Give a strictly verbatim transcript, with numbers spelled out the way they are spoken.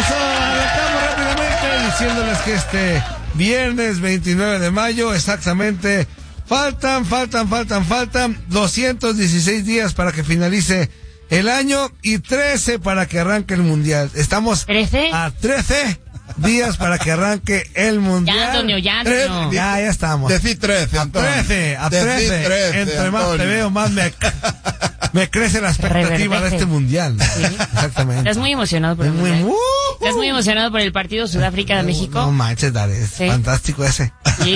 aplauso. Arrancamos rápidamente diciéndoles que este viernes veintinueve de mayo, exactamente, faltan, faltan, faltan, faltan doscientos dieciséis días para que finalice el año y trece para que arranque el mundial. Estamos ¿trece? A trece días para que arranque el mundial. Ya, Antonio, ya, Antonio. Ya, ya estamos. Decí trece, A Antonio. trece, a Decí trece. trece, Entre más te Antonio. veo, más me, me crece la expectativa Reverdece. de este mundial. Sí. Exactamente. Estás muy emocionado por el Muy, mundial. muy, Estás muy emocionado por el partido Sudáfrica de México. No manches, Dare, es Sí. fantástico ese. Sí.